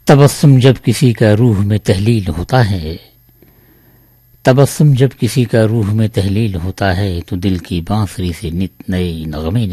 तबस्सुम जब किसी का रूह में तहलील होता है, तबस्सुम जब किसी का रूह में तहलील होता है, तो दिल की बांसुरी से नित नए नगमे